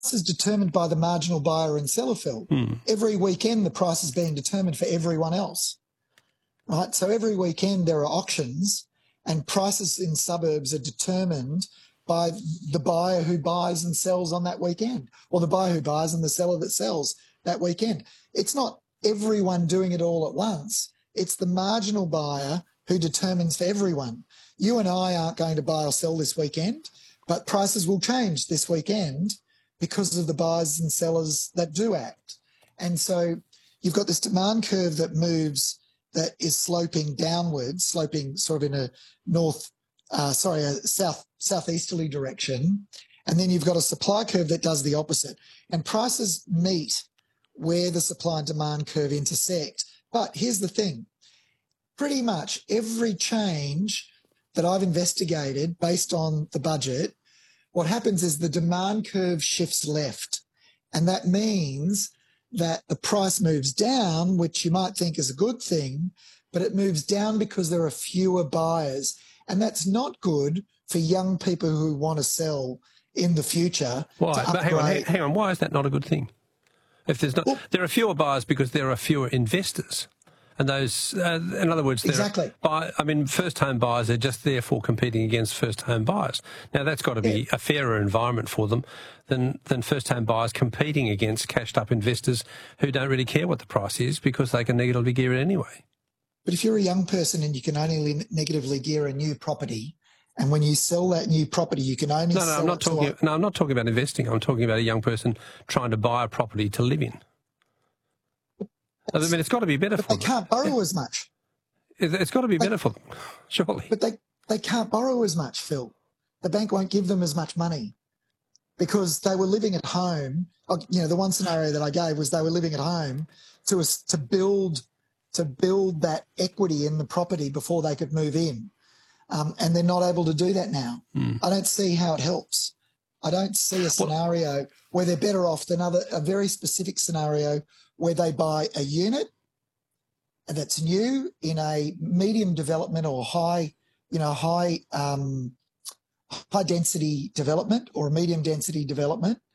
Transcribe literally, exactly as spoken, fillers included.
is determined by the marginal buyer and seller, Phil. Hmm. Every weekend, the price is being determined for everyone else, right? So every weekend there are auctions and prices in suburbs are determined by the buyer who buys and sells on that weekend, or the buyer who buys and the seller that sells that weekend. It's not everyone doing it all at once. It's the marginal buyer who determines for everyone. You and I aren't going to buy or sell this weekend, but prices will change this weekend because of the buyers and sellers that do act. And so you've got this demand curve that moves, that is sloping downwards, sloping sort of in a north, uh, sorry, a south, southeasterly direction. And then you've got a supply curve that does the opposite. And prices meet where the supply and demand curve intersect. But here's the thing. Pretty much every change that I've investigated based on the budget, what happens is the demand curve shifts left. And that means that the price moves down, which you might think is a good thing, but it moves down because there are fewer buyers. And that's not good for young people who want to sell in the future. Why? But hang on, hang, hang on. Why is that not a good thing? If there's not, well, there are fewer buyers because there are fewer investors. And those, uh, in other words, exactly. Buy, I mean, first-home buyers are just therefore competing against first-home buyers. Now, that's got to be yeah. a fairer environment for them than, than first-home buyers competing against cashed-up investors who don't really care what the price is because they can negatively gear it anyway. But if you're a young person and you can only negatively gear a new property, and when you sell that new property, you can only no, no, sell I'm not it talking. to... No, I'm not talking about investing. I'm talking about a young person trying to buy a property to live in. I mean, it's got to be better but for them. They can't borrow as much. It's got to be they, better for them, surely. But they, they can't borrow as much, Phil. The bank won't give them as much money because they were living at home. You know, the one scenario that I gave was they were living at home to to build to build that equity in the property before they could move in, um, and they're not able to do that now. Mm. I don't see how it helps. I don't see a scenario well, where they're better off than other a very specific scenario where they buy a unit that's new in a medium development or high, you know, high um, high density development or a medium density development,